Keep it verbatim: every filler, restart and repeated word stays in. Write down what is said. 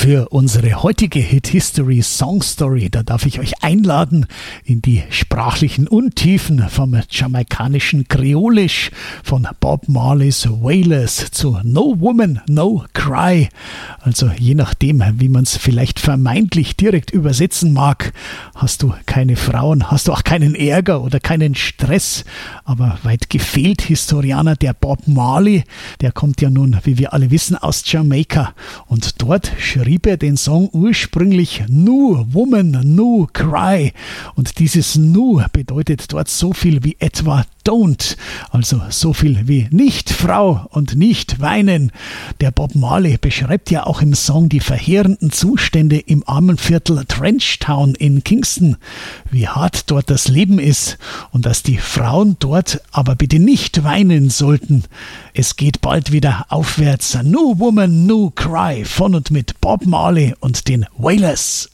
Für unsere heutige Hit History Song Story, da darf ich euch einladen in die sprachlichen Untiefen vom jamaikanischen Kreolisch, von Bob Marleys Wailers zu No Woman, No Cry. Also je nachdem, wie man es vielleicht vermeintlich direkt übersetzen mag, hast du keine Frauen, hast du auch keinen Ärger oder keinen Stress. Aber weit gefehlt, Historianer, der Bob Marley, der kommt ja nun, wie wir alle wissen, aus Jamaika. Und dort schrieb er den Song ursprünglich No Woman, No Cry. Und dieses No bedeutet dort so viel wie etwa Don't, also so viel wie nicht Frau und nicht weinen. Der Bob Marley beschreibt ja auch im Song die verheerenden Zustände im armen Viertel Trenchtown in Kingston, wie hart dort das Leben ist und dass die Frauen dort aber bitte nicht weinen sollten. Es geht bald wieder aufwärts. No Woman, No Cry von und mit Bob Marley und den Wailers.